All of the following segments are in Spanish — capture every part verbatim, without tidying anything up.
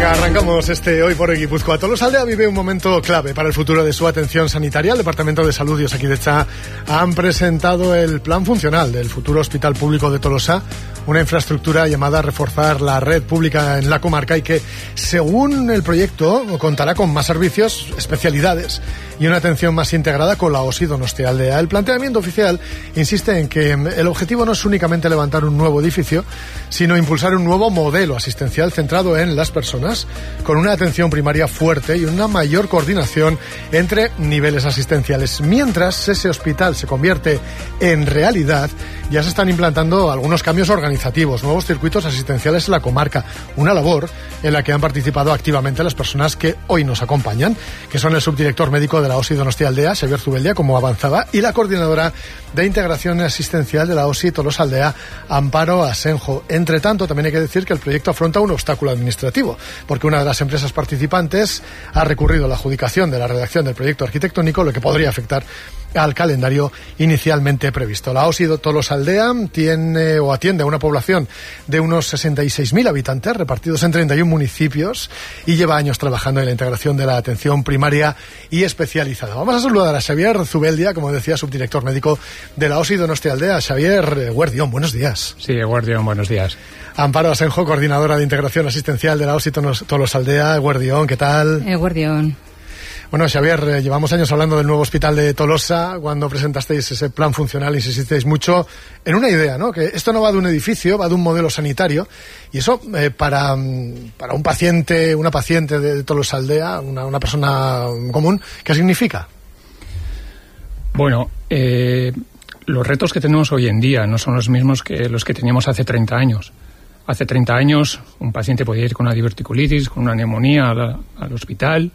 Venga, arrancamos este Hoy por Guipúzcoa. Tolosaldea vive un momento clave para el futuro de su atención sanitaria. El Departamento de Salud y Osakidetza han presentado el plan funcional del futuro Hospital Público de Tolosa, una infraestructura llamada a reforzar la red pública en la comarca y que, según el proyecto, contará con más servicios, especialidades y una atención más integrada con la O S I Donostialdea. El planteamiento oficial insiste en que el objetivo no es únicamente levantar un nuevo edificio, sino impulsar un nuevo modelo asistencial centrado en las personas, con una atención primaria fuerte y una mayor coordinación entre niveles asistenciales. Mientras ese hospital se convierte en realidad, ya se están implantando algunos cambios organizativos, nuevos circuitos asistenciales en la comarca, una labor en la que han participado activamente las personas que hoy nos acompañan, que son el subdirector médico de la O S I Donostialdea, Xavier Zubeldia, como avanzaba, y la coordinadora de integración asistencial de la O S I Tolosaldea, Amparo Asenjo. Entre tanto, también hay que decir que el proyecto afronta un obstáculo administrativo, porque una de las empresas participantes ha recurrido a la adjudicación de la redacción del proyecto arquitectónico, lo que podría afectar al calendario inicialmente previsto. La O S I Tolosaldea tiene o atiende a una población de unos sesenta y seis mil habitantes repartidos en treinta y un municipios y lleva años trabajando en la integración de la atención primaria y especializada. Vamos a saludar a Xavier Zubeldia, como decía, subdirector médico de la O S I Donostialdea. Xavier Guardión, buenos días. Sí, Guardión, buenos días. Amparo Asenjo, coordinadora de integración asistencial de la O S I Tolosaldea. Guardión, ¿qué tal? Eh, Guardión. Bueno, Xavier, eh, llevamos años hablando del nuevo hospital de Tolosa. Cuando presentasteis ese plan funcional insististeis mucho en una idea, ¿no? Que esto no va de un edificio, va de un modelo sanitario. Y eso, eh, para, para un paciente, una paciente de Tolosaldea, una, una persona común, ¿qué significa? Bueno, eh, los retos que tenemos hoy en día no son los mismos que los que teníamos hace treinta años. Hace treinta años un paciente podía ir con una diverticulitis, con una neumonía al, al hospital.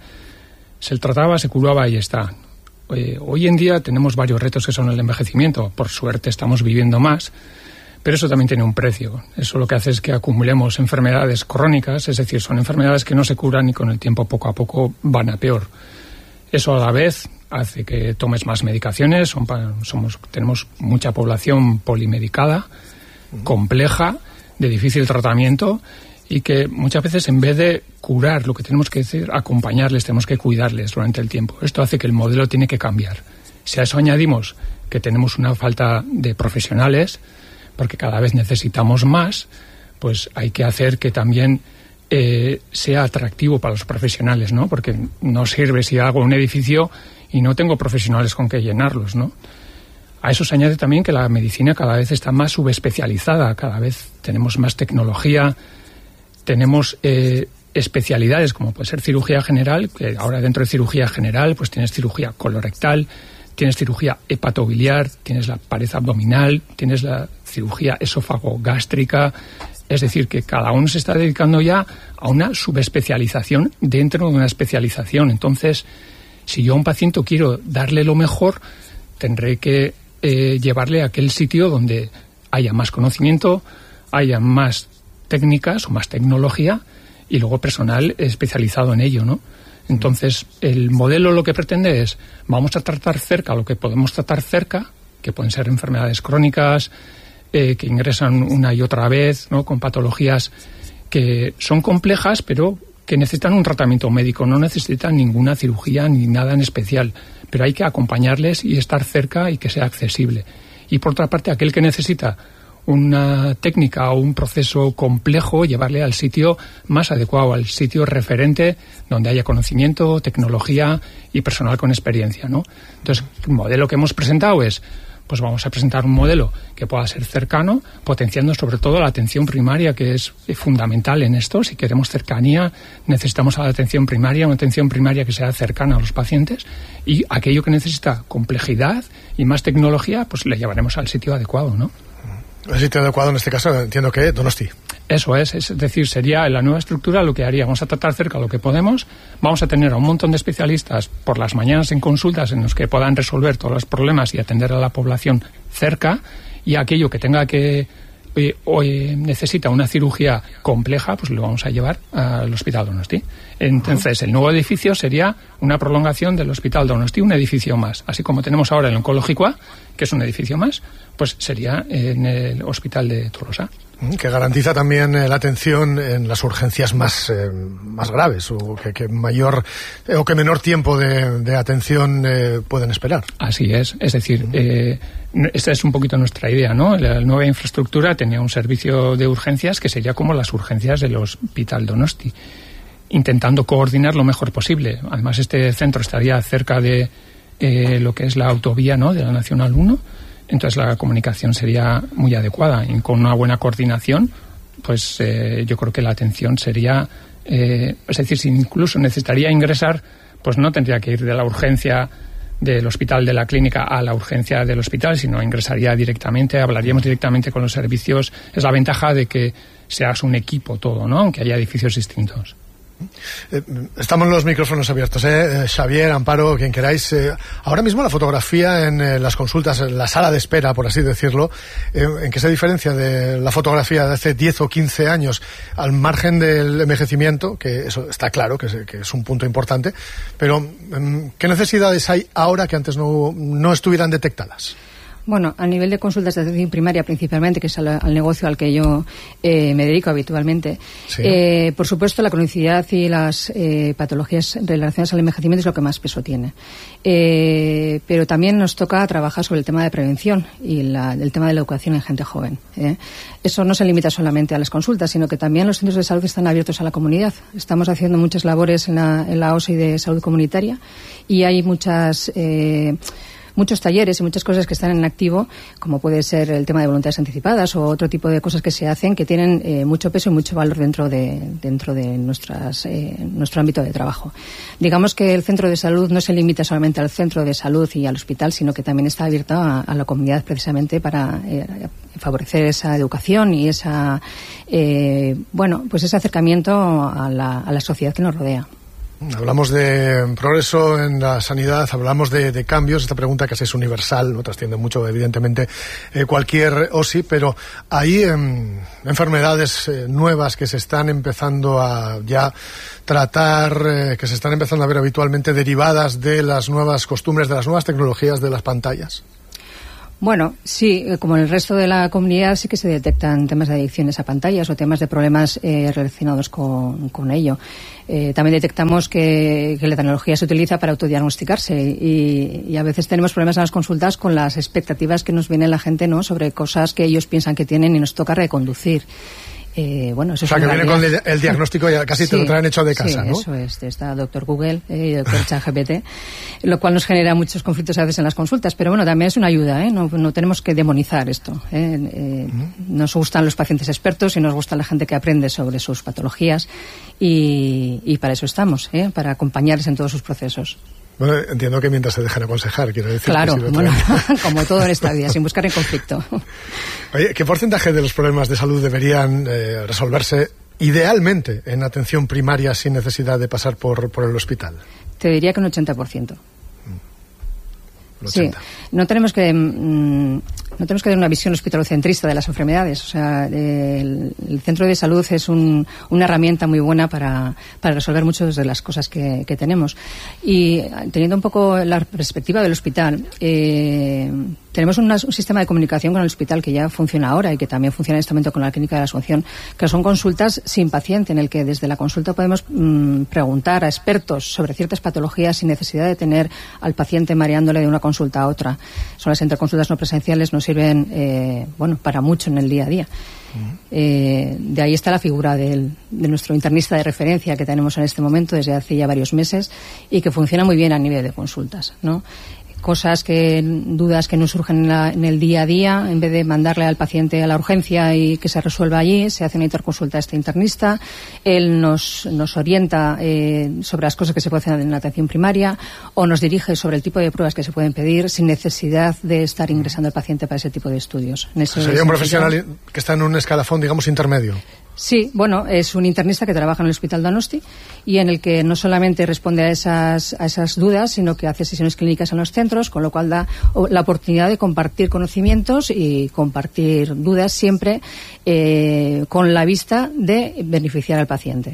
Se trataba, se curaba y ya está. Eh, hoy en día tenemos varios retos que son el envejecimiento. Por suerte estamos viviendo más, pero eso también tiene un precio. Eso lo que hace es que acumulemos enfermedades crónicas, es decir, son enfermedades que no se curan y con el tiempo poco a poco van a peor. Eso a la vez hace que tomes más medicaciones. Son, somos, tenemos mucha población polimedicada, uh-huh. compleja, de difícil tratamiento, y que muchas veces, en vez de curar, lo que tenemos que hacer, acompañarles, tenemos que cuidarles durante el tiempo. Esto hace que el modelo tiene que cambiar. Si a eso añadimos que tenemos una falta de profesionales, porque cada vez necesitamos más, pues hay que hacer que también eh, sea atractivo para los profesionales, ¿no? Porque no sirve si hago un edificio y no tengo profesionales con que llenarlos, ¿no? A eso se añade también que la medicina cada vez está más subespecializada, cada vez tenemos más tecnología. Tenemos eh, especialidades como puede ser cirugía general, que ahora dentro de cirugía general pues tienes cirugía colorectal, tienes cirugía hepatobiliar, tienes la pared abdominal, tienes la cirugía esófago-gástrica. Es decir, que cada uno se está dedicando ya a una subespecialización dentro de una especialización. Entonces, si yo a un paciente quiero darle lo mejor, tendré que eh, llevarle a aquel sitio donde haya más conocimiento, haya más técnicas o más tecnología y luego personal especializado en ello, ¿no? Entonces, el modelo lo que pretende es, vamos a tratar cerca lo que podemos tratar cerca, que pueden ser enfermedades crónicas, eh, que ingresan una y otra vez, ¿no? Con patologías que son complejas, pero que necesitan un tratamiento médico, no necesitan ninguna cirugía ni nada en especial, pero hay que acompañarles y estar cerca y que sea accesible. Y por otra parte, aquel que necesita una técnica o un proceso complejo, llevarle al sitio más adecuado, al sitio referente donde haya conocimiento, tecnología y personal con experiencia, ¿no? Entonces, el modelo que hemos presentado es, pues vamos a presentar un modelo que pueda ser cercano, potenciando sobre todo la atención primaria, que es fundamental en esto. Si queremos cercanía, necesitamos a la atención primaria, una atención primaria que sea cercana a los pacientes, y aquello que necesita complejidad y más tecnología, pues le llevaremos al sitio adecuado, ¿no? El sitio adecuado en este caso entiendo que Donosti. Eso es, es decir, sería la nueva estructura lo que haría. Vamos a tratar cerca lo que podemos, vamos a tener a un montón de especialistas por las mañanas en consultas en los que puedan resolver todos los problemas y atender a la población cerca, y aquello que tenga que eh, o eh, necesita una cirugía compleja, pues lo vamos a llevar al Hospital Donosti. Entonces, el nuevo edificio sería una prolongación del Hospital Donosti, un edificio más, así como tenemos ahora el oncológico, que es un edificio más, pues sería en el Hospital de Tolosa. Que garantiza también eh, la atención en las urgencias más eh, más graves, o que, que mayor eh, o que menor tiempo de, de atención eh, pueden esperar. Así es, es decir, uh-huh. eh, esta es un poquito nuestra idea, ¿no? La nueva infraestructura tenía un servicio de urgencias que sería como las urgencias del Hospital Donosti, intentando coordinar lo mejor posible. Además, este centro estaría cerca de eh, lo que es la autovía, ¿no?, de la Nacional uno. Entonces la comunicación sería muy adecuada y con una buena coordinación, pues eh, yo creo que la atención sería, eh, es decir, si incluso necesitaría ingresar, pues no tendría que ir de la urgencia del hospital, de la clínica, a la urgencia del hospital, sino ingresaría directamente, hablaríamos directamente con los servicios. Es la ventaja de que seas un equipo todo, ¿no?, aunque haya edificios distintos. Eh, estamos los micrófonos abiertos, ¿eh? Xavier, Amparo, quien queráis. Eh, ahora mismo la fotografía en eh, las consultas, en la sala de espera, por así decirlo, eh, ¿en qué se diferencia de la fotografía de hace diez o quince años? Al margen del envejecimiento, que eso está claro, que es, que es un punto importante, pero eh, ¿qué necesidades hay ahora que antes no, no estuvieran detectadas? Bueno, a nivel de consultas de atención primaria principalmente, que es al, al negocio al que yo eh, me dedico habitualmente, sí. eh, por supuesto la cronicidad y las eh, patologías relacionadas al envejecimiento es lo que más peso tiene. Eh, pero también nos toca trabajar sobre el tema de prevención y la, el tema de la educación en gente joven. ¿eh? Eso no se limita solamente a las consultas, sino que también los centros de salud están abiertos a la comunidad. Estamos haciendo muchas labores en la, en la O S I de salud comunitaria y hay muchas... Eh, muchos talleres y muchas cosas que están en activo, como puede ser el tema de voluntades anticipadas o otro tipo de cosas que se hacen que tienen eh, mucho peso y mucho valor dentro de dentro de nuestras eh, nuestro ámbito de trabajo. Digamos que el centro de salud no se limita solamente al centro de salud y al hospital, sino que también está abierto a, a la comunidad precisamente para eh, favorecer esa educación y esa eh, bueno, pues ese acercamiento a la, a la sociedad que nos rodea. Hablamos de progreso en la sanidad, hablamos de, de cambios. Esta pregunta casi es universal, no trasciende mucho, evidentemente, eh, cualquier O S I, pero hay eh, enfermedades eh, nuevas que se están empezando a ya tratar, eh, que se están empezando a ver habitualmente derivadas de las nuevas costumbres, de las nuevas tecnologías, de las pantallas. Bueno, sí, como en el resto de la comunidad sí que se detectan temas de adicciones a pantallas o temas de problemas eh, relacionados con, con ello. Eh, también detectamos que, que la tecnología se utiliza para autodiagnosticarse y, y a veces tenemos problemas en las consultas con las expectativas que nos viene la gente, ¿no?, sobre cosas que ellos piensan que tienen y nos toca reconducir. Eh, bueno, eso o sea, es que viene con el, el diagnóstico ya casi sí, te lo traen hecho de casa, sí, ¿no? Eso es, está doctor Google eh, y doctor ChatGPT, lo cual nos genera muchos conflictos a veces en las consultas, pero bueno, también es una ayuda, ¿eh? No, no tenemos que demonizar esto. ¿eh? Eh, uh-huh. Nos gustan los pacientes expertos y nos gusta la gente que aprende sobre sus patologías y, y para eso estamos, ¿eh? Para acompañarles en todos sus procesos. Bueno, entiendo que mientras se dejan aconsejar, quiero decir. Claro, que si bueno, como todo en esta vida, sin buscar el conflicto. Oye, ¿qué porcentaje de los problemas de salud deberían eh, resolverse idealmente en atención primaria sin necesidad de pasar por, por el hospital? Te diría que un ochenta por ciento. Sí, no tenemos que mmm, no tenemos que dar una visión hospitalocentrista de las enfermedades. O sea, el, el centro de salud es un, una herramienta muy buena para, para resolver muchas de las cosas que, que tenemos. Y teniendo un poco la perspectiva del hospital, eh, tenemos una, un sistema de comunicación con el hospital que ya funciona ahora y que también funciona en este momento con la Clínica de la Asunción, que son consultas sin paciente, en el que desde la consulta podemos mmm, preguntar a expertos sobre ciertas patologías sin necesidad de tener al paciente mareándole de una consulta a otra. Son las interconsultas no presenciales, nos sirven eh, bueno, para mucho en el día a día. Uh-huh. Eh, de ahí está la figura del, de nuestro internista de referencia que tenemos en este momento desde hace ya varios meses y que funciona muy bien a nivel de consultas, ¿no? Cosas que, dudas que nos surgen en, la, en el día a día, en vez de mandarle al paciente a la urgencia y que se resuelva allí, se hace una interconsulta a este internista, él nos, nos orienta eh, sobre las cosas que se pueden hacer en la atención primaria o nos dirige sobre el tipo de pruebas que se pueden pedir sin necesidad de estar ingresando al paciente para ese tipo de estudios. En ese Sería un profesional que está en un escalafón, digamos, intermedio. Sí, bueno, es un internista que trabaja en el Hospital Donosti y en el que no solamente responde a esas, a esas dudas, sino que hace sesiones clínicas en los centros, con lo cual da la oportunidad de compartir conocimientos y compartir dudas siempre eh, con la vista de beneficiar al paciente.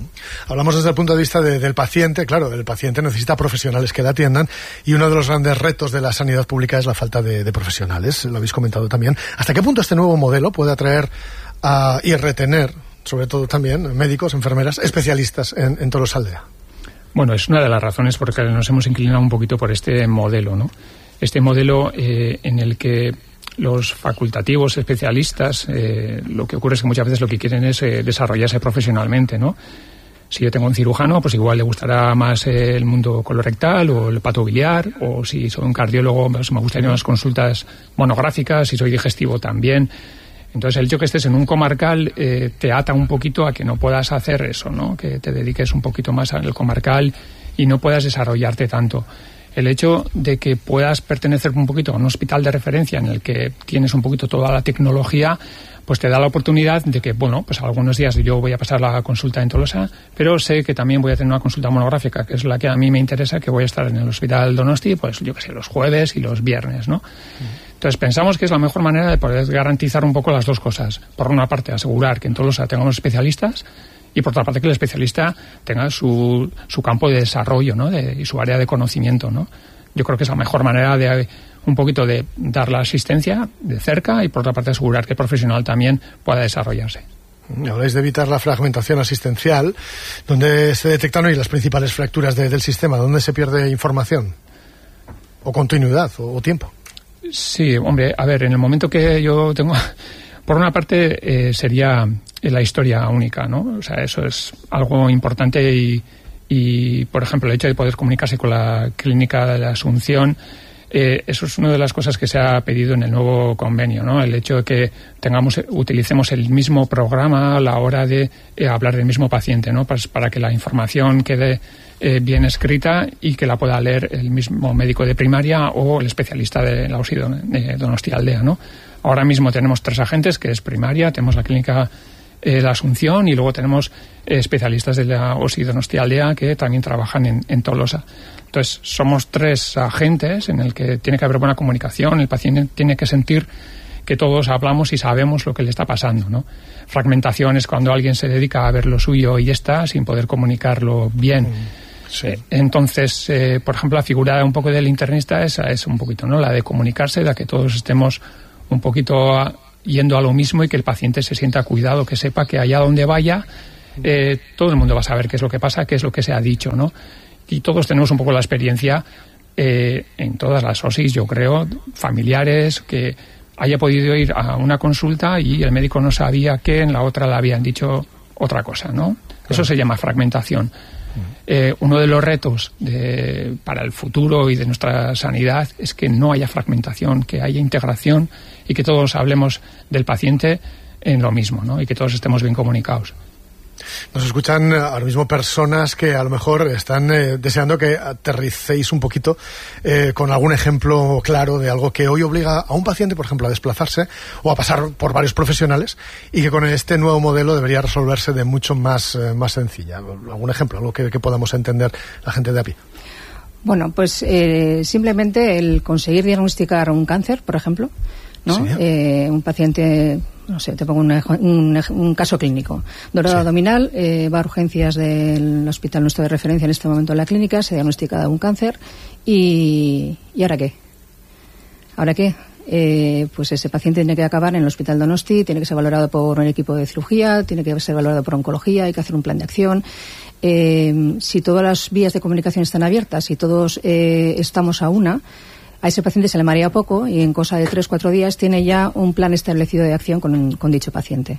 Hablamos desde el punto de vista de, del paciente. Claro, el paciente necesita profesionales que le atiendan, y uno de los grandes retos de la sanidad pública es la falta de, de profesionales, lo habéis comentado también. ¿Hasta qué punto este nuevo modelo puede atraer a, y retener, sobre todo también, médicos, enfermeras, especialistas en, en Tolosaldea? Bueno, es una de las razones por las que nos hemos inclinado un poquito por este modelo, ¿no? Este modelo eh, en el que los facultativos especialistas, eh, lo que ocurre es que muchas veces lo que quieren es eh, desarrollarse profesionalmente, ¿no? Si yo tengo un cirujano, pues igual le gustará más eh, el mundo colorectal o el patobiliar, o si soy un cardiólogo, pues me gustarían unas consultas monográficas, si soy digestivo también. Entonces, el hecho que estés en un comarcal eh, te ata un poquito a que no puedas hacer eso, ¿no? Que te dediques un poquito más al comarcal y no puedas desarrollarte tanto. El hecho de que puedas pertenecer un poquito a un hospital de referencia en el que tienes un poquito toda la tecnología, pues te da la oportunidad de que, bueno, pues algunos días yo voy a pasar la consulta en Tolosa, pero sé que también voy a tener una consulta monográfica, que es la que a mí me interesa, que voy a estar en el Hospital Donosti, pues yo que sé, los jueves y los viernes, ¿no? Uh-huh. Entonces pensamos que es la mejor manera de poder garantizar un poco las dos cosas. Por una parte, asegurar que en Tolosa tengamos especialistas, y por otra parte que el especialista tenga su, su campo de desarrollo, ¿no? De, y su área de conocimiento, ¿no? Yo creo que es la mejor manera de un poquito de dar la asistencia de cerca, y por otra parte asegurar que el profesional también pueda desarrollarse. Habláis de evitar la fragmentación asistencial, donde se detectan hoy las principales fracturas de, del sistema, donde se pierde información o continuidad o, o tiempo. Sí, hombre, a ver, en el momento que yo tengo... Por una parte, eh, sería la historia única, ¿no? O sea, eso es algo importante y, y, por ejemplo, el hecho de poder comunicarse con la clínica de la Asunción, eh, eso es una de las cosas que se ha pedido en el nuevo convenio, ¿no? El hecho de que tengamos, utilicemos el mismo programa a la hora de eh, hablar del mismo paciente, ¿no? Para, para que la información quede eh, bien escrita y que la pueda leer el mismo médico de primaria o el especialista de la O S I de Donostialdea, ¿no? Ahora mismo tenemos tres agentes, que es primaria, tenemos la clínica eh, La Asunción, y luego tenemos eh, especialistas de la O S I Donostialdea que también trabajan en, en Tolosa. Entonces, somos tres agentes en el que tiene que haber buena comunicación, el paciente tiene que sentir que todos hablamos y sabemos lo que le está pasando, ¿no? Fragmentación es cuando alguien se dedica a ver lo suyo y ya está, sin poder comunicarlo bien. Sí. Eh, entonces, eh, por ejemplo, la figura un poco del internista esa es un poquito, ¿no? La de comunicarse, la que todos estemos un poquito a, yendo a lo mismo, y que el paciente se sienta cuidado, que sepa que allá donde vaya eh, todo el mundo va a saber qué es lo que pasa, qué es lo que se ha dicho, ¿no? Y todos tenemos un poco la experiencia eh, en todas las O S Is, yo creo, familiares, que haya podido ir a una consulta y el médico no sabía que en la otra le habían dicho otra cosa, ¿no? Claro. Eso se llama fragmentación. Eh, uno de los retos de, para el futuro y de nuestra sanidad es que no haya fragmentación, que haya integración y que todos hablemos del paciente en lo mismo, ¿no? Y que todos estemos bien comunicados. Nos escuchan ahora mismo personas que a lo mejor están eh, deseando que aterricéis un poquito eh, con algún ejemplo claro de algo que hoy obliga a un paciente, por ejemplo, a desplazarse o a pasar por varios profesionales, y que con este nuevo modelo debería resolverse de mucho más, eh, más sencilla. ¿Algún ejemplo? Algo que, que podamos entender la gente de a pie. Bueno, pues eh, simplemente el conseguir diagnosticar un cáncer, por ejemplo, ¿no? Sí. Eh, un paciente, no sé, te pongo un, un, un caso clínico. Dolor sí. abdominal, eh, va a urgencias del hospital nuestro de referencia en este momento en la clínica, se diagnostica un cáncer y... ¿y ahora qué? ¿Ahora qué? Eh, pues ese paciente tiene que acabar en el Hospital Donosti, tiene que ser valorado por un equipo de cirugía, tiene que ser valorado por oncología, hay que hacer un plan de acción. Eh, si todas las vías de comunicación están abiertas, si todos eh, estamos a una, a ese paciente se le marea poco y en cosa de tres, cuatro días tiene ya un plan establecido de acción con, con dicho paciente.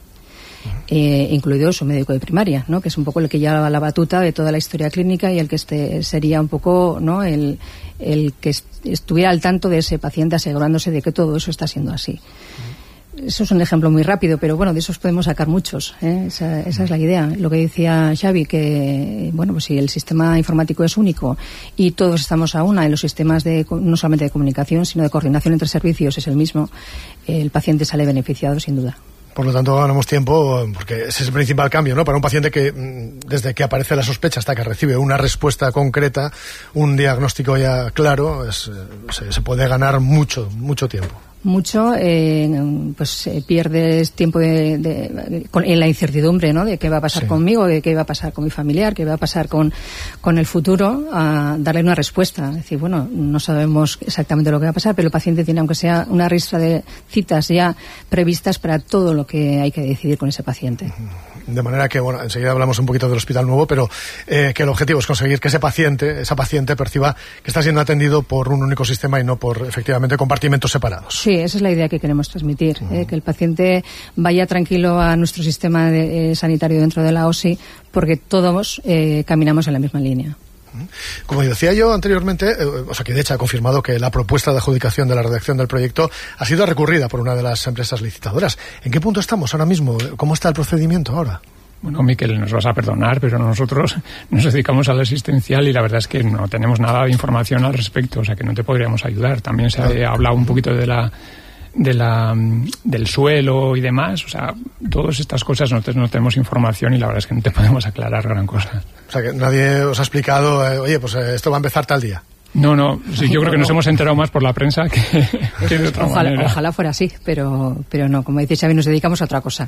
Eh, incluido su médico de primaria, ¿no? Que es un poco el que lleva la batuta de toda la historia clínica y el que este sería un poco, ¿no? el, el que est- estuviera al tanto de ese paciente, asegurándose de que todo eso está siendo así. Eso es un ejemplo muy rápido, pero bueno, de esos podemos sacar muchos, ¿eh? Esa, esa es la idea. Lo que decía Xavi, que bueno, pues si el sistema informático es único y todos estamos a una, en los sistemas de no solamente de comunicación, sino de coordinación entre servicios es el mismo, el paciente sale beneficiado sin duda. Por lo tanto, ganamos tiempo, porque ese es el principal cambio, ¿no? Para un paciente que, desde que aparece la sospecha hasta que recibe una respuesta concreta, un diagnóstico ya claro, es, se, se puede ganar mucho, mucho tiempo. mucho, eh, pues eh, pierdes tiempo de, de, con, en la incertidumbre, ¿no? De qué va a pasar sí. conmigo, de qué va a pasar con mi familiar, qué va a pasar con, con el futuro, a darle una respuesta. Es decir, bueno, no sabemos exactamente lo que va a pasar, pero el paciente tiene, aunque sea una lista de citas ya previstas para todo lo que hay que decidir con ese paciente. De manera que, bueno, enseguida hablamos un poquito del Hospital Nuevo, pero eh, que el objetivo es conseguir que ese paciente, esa paciente perciba que está siendo atendido por un único sistema y no por, efectivamente, compartimentos separados. Sí, esa es la idea que queremos transmitir, uh-huh. eh, que el paciente vaya tranquilo a nuestro sistema de, eh, sanitario dentro de la O S I, porque todos eh, caminamos en la misma línea. Como decía yo anteriormente, eh, o sea que de hecho ha confirmado que la propuesta de adjudicación de la redacción del proyecto ha sido recurrida por una de las empresas licitadoras. ¿En qué punto estamos ahora mismo? ¿Cómo está el procedimiento ahora? Bueno, Miquel, nos vas a perdonar, pero nosotros nos dedicamos al asistencial y la verdad es que no tenemos nada de información al respecto, o sea que no te podríamos ayudar. También se ha hablado un poquito de la de la del suelo y demás, o sea, todas estas cosas nosotros no tenemos información y la verdad es que no te podemos aclarar gran cosa. O sea, que nadie os ha explicado, eh, oye, pues eh, esto va a empezar tal día. No, no, sí, yo creo que nos hemos enterado más por la prensa que, que de otra ojalá, manera. Ojalá fuera así, pero, pero no, como dice Xavi, nos dedicamos a otra cosa.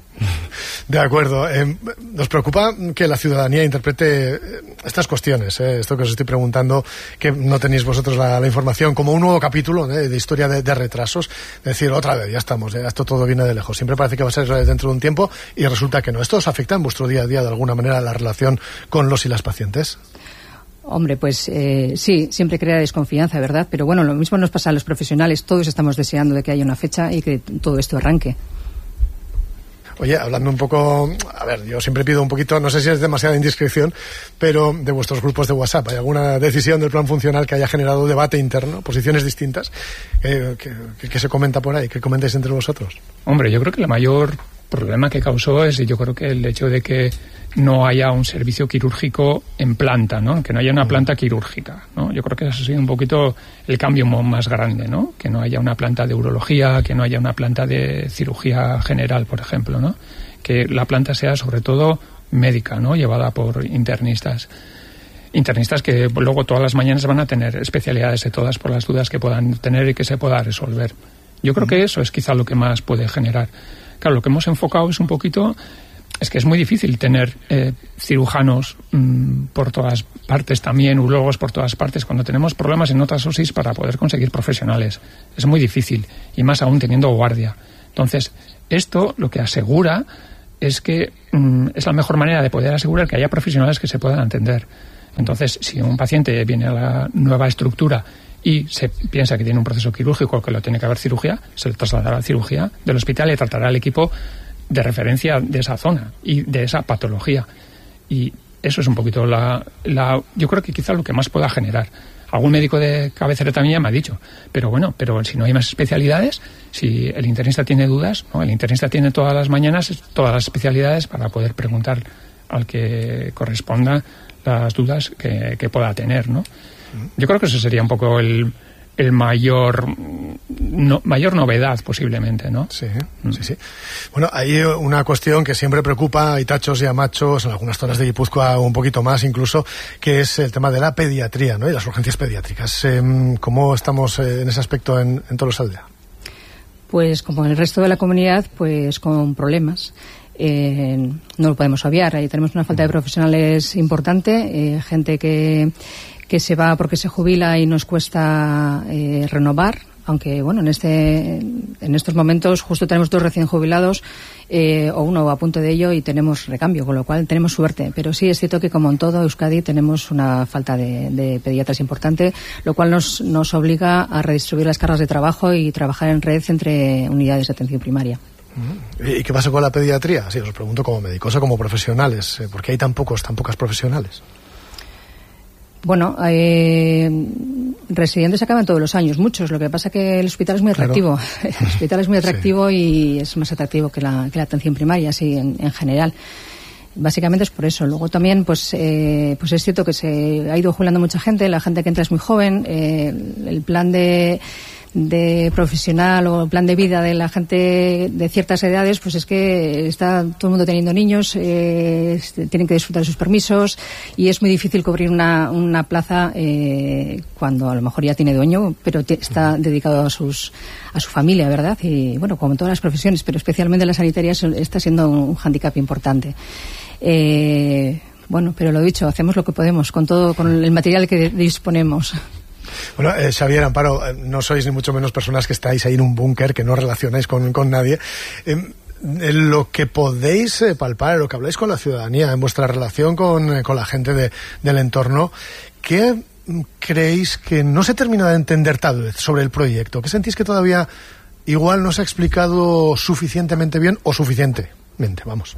De acuerdo. Eh, nos preocupa que la ciudadanía interprete estas cuestiones, eh, esto que os estoy preguntando, que no tenéis vosotros la, la información, como un nuevo capítulo eh, de historia de, de retrasos. Es decir, otra vez, ya estamos, eh, esto todo viene de lejos. Siempre parece que va a ser dentro de un tiempo y resulta que no. ¿Esto os afecta en vuestro día a día de alguna manera la relación con los y las pacientes? Hombre, pues eh, sí, siempre crea desconfianza, ¿verdad? Pero bueno, lo mismo nos pasa a los profesionales. Todos estamos deseando de que haya una fecha y que todo esto arranque. Oye, hablando un poco, a ver, yo siempre pido un poquito, no sé si es demasiada indiscreción, pero de vuestros grupos de WhatsApp, ¿hay alguna decisión del plan funcional que haya generado debate interno, posiciones distintas, eh, que, que, que se comenta por ahí, que comentáis entre vosotros? Hombre, yo creo que el mayor problema que causó es, yo creo que el hecho de que no haya un servicio quirúrgico en planta, ¿no? Que no haya una planta quirúrgica, ¿no? Yo creo que eso ha sido un poquito el cambio más grande, ¿no? Que no haya una planta de urología, que no haya una planta de cirugía general, por ejemplo, ¿no? Que la planta sea sobre todo médica, ¿no? Llevada por internistas. Internistas que luego todas las mañanas van a tener especialidades de todas por las dudas que puedan tener y que se pueda resolver. Yo creo que eso es quizá lo que más puede generar. Claro, lo que hemos enfocado es un poquito, es que es muy difícil tener eh, cirujanos mmm, por todas partes también, urólogos por todas partes, cuando tenemos problemas en otras O S Is para poder conseguir profesionales. Es muy difícil, y más aún teniendo guardia. Entonces, esto lo que asegura es que mmm, es la mejor manera de poder asegurar que haya profesionales que se puedan atender. Entonces, si un paciente viene a la nueva estructura y se piensa que tiene un proceso quirúrgico, que lo tiene que haber cirugía, se le trasladará a la cirugía del hospital y tratará al equipo de referencia de esa zona y de esa patología. Y eso es un poquito la, la yo creo que quizá lo que más pueda generar. Algún médico de cabecera también ya me ha dicho, pero bueno, pero si no hay más especialidades, si el internista tiene dudas, ¿no? El internista tiene todas las mañanas todas las especialidades para poder preguntar al que corresponda las dudas que, que pueda tener, ¿no? Yo creo que eso sería un poco el, el mayor no, mayor novedad posiblemente, ¿no? Sí, mm. sí, sí. Bueno, hay una cuestión que siempre preocupa a itachos y a machos en algunas zonas de Guipúzcoa, un poquito más incluso, que es el tema de la pediatría, ¿no? Y las urgencias pediátricas. Eh, ¿Cómo estamos eh, en ese aspecto en, en Tolosaldea? Pues como en el resto de la comunidad, pues con problemas. Eh, no lo podemos obviar. Ahí tenemos una falta de profesionales importante, eh, gente que que se va porque se jubila y nos cuesta eh, renovar, aunque bueno, en este en estos momentos justo tenemos dos recién jubilados eh, o uno a punto de ello y tenemos recambio, con lo cual tenemos suerte. Pero sí es cierto que como en todo Euskadi tenemos una falta de, de pediatras importante, lo cual nos, nos obliga a redistribuir las cargas de trabajo y trabajar en red entre unidades de atención primaria. ¿Y qué pasa con la pediatría? Sí, os pregunto como médicos o como profesionales, ¿por qué hay tan pocos, tan pocas profesionales? Bueno, eh, residentes acaban todos los años, muchos. Lo que pasa es que el hospital es muy atractivo. Claro. El hospital es muy atractivo sí. Y es más atractivo que la, que la atención primaria, así en, en general. Básicamente es por eso. Luego también, pues, eh, pues es cierto que se ha ido jubilando mucha gente. La gente que entra es muy joven. Eh, el plan de, de profesional o plan de vida de la gente de ciertas edades, pues es que está todo el mundo teniendo niños, eh, tienen que disfrutar de sus permisos y es muy difícil cubrir una, una plaza eh, cuando a lo mejor ya tiene dueño, pero t- está dedicado a sus a su familia, ¿verdad? Y bueno, como en todas las profesiones, pero especialmente en las sanitarias está siendo un, un hándicap importante. Eh, bueno, pero lo dicho, hacemos lo que podemos con todo, con el material que disponemos. Bueno, eh, Xavier, Amparo, eh, no sois ni mucho menos personas que estáis ahí en un búnker, que no relacionáis con, con nadie. Eh, en lo que podéis eh, palpar, lo que habláis con la ciudadanía, en vuestra relación con, eh, con la gente de, del entorno, ¿qué creéis que no se termina de entender tal vez sobre el proyecto? ¿Qué sentís que todavía igual no se ha explicado suficientemente bien o suficientemente? Vamos.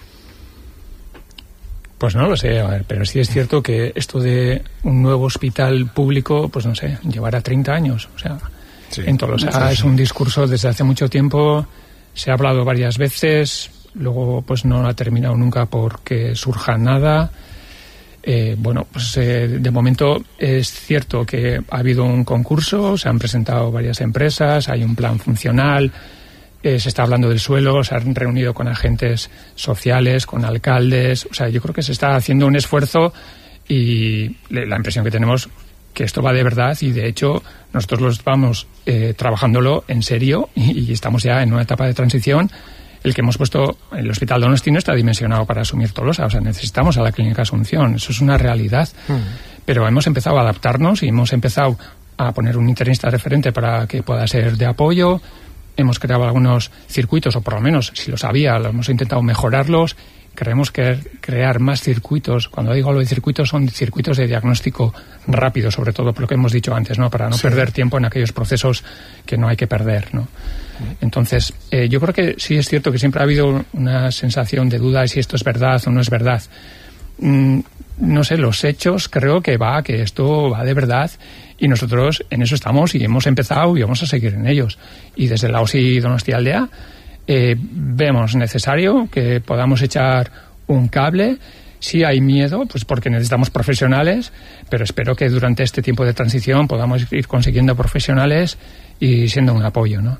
Pues no lo sé, a ver, pero sí es cierto que esto de un nuevo hospital público, pues no sé, llevará treinta años. O sea, sí, en Tolosa sí, sí. Es un discurso desde hace mucho tiempo, se ha hablado varias veces, luego pues no ha terminado nunca porque surja nada. Eh, bueno, pues eh, de momento es cierto que ha habido un concurso, se han presentado varias empresas, hay un plan funcional. Eh, se está hablando del suelo, se han reunido con agentes sociales, con alcaldes, o sea, yo creo que se está haciendo un esfuerzo y la impresión que tenemos que esto va de verdad y de hecho nosotros lo estamos eh, trabajándolo en serio y, y estamos ya en una etapa de transición. El que hemos puesto, el Hospital Donosti no está dimensionado para asumir Tolosa, o sea, necesitamos a la Clínica Asunción, eso es una realidad, mm. pero hemos empezado a adaptarnos y hemos empezado a poner un internista referente para que pueda ser de apoyo. Hemos creado algunos circuitos, o por lo menos, si los había, lo hemos intentado mejorarlos. Creemos que crear más circuitos. Cuando digo lo de circuitos, son circuitos de diagnóstico rápido, sobre todo por lo que hemos dicho antes, ¿no? Para no sí. perder tiempo en aquellos procesos que no hay que perder, ¿no? Entonces, eh, yo creo que sí es cierto que siempre ha habido una sensación de duda de si esto es verdad o no es verdad. Mm, no sé, los hechos creo que va, que esto va de verdad. Y nosotros en eso estamos y hemos empezado y vamos a seguir en ellos. Y desde la O S I Donostialdea eh, vemos necesario que podamos echar un cable. Si hay miedo, pues porque necesitamos profesionales, pero espero que durante este tiempo de transición podamos ir consiguiendo profesionales y siendo un apoyo, ¿no?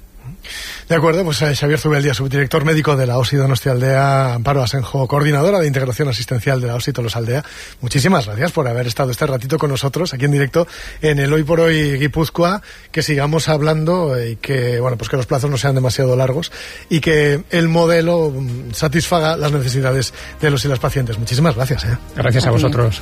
De acuerdo, pues eh, Xavier Zubeldia, subdirector médico de la O S I Donostialdea, Amparo Asenjo, coordinadora de integración asistencial de la O S I Tolosaldea. Muchísimas gracias por haber estado este ratito con nosotros aquí en directo en el Hoy por Hoy Guipúzcoa, que sigamos hablando y que, bueno, pues que los plazos no sean demasiado largos y que el modelo um, satisfaga las necesidades de los y las pacientes. Muchísimas gracias. ¿eh? Gracias a, a vosotros.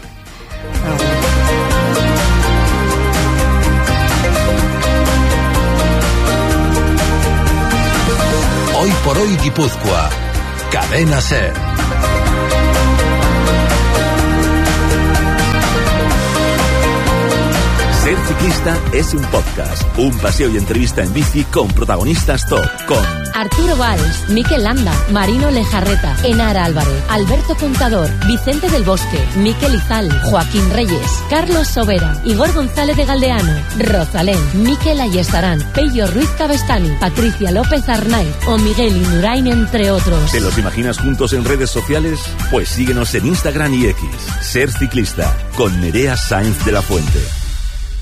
Hoy por Hoy Guipúzcoa, Cadena SER. Ser ciclista es un podcast, un paseo y entrevista en bici con protagonistas top, con Arturo Valls, Mikel Landa, Marino Lejarreta, Enara Álvarez, Alberto Contador, Vicente del Bosque, Mikel Izal, Joaquín Reyes, Carlos Sobera, Igor González de Galdeano, Rosalén, Mikel Ayestarán, Pello Ruiz Cabestani, Patricia López Arnaiz o Miguel Indurain, entre otros. ¿Te los imaginas juntos en redes sociales? Pues síguenos en Instagram y X. Ser ciclista, con Nerea Sainz de la Fuente.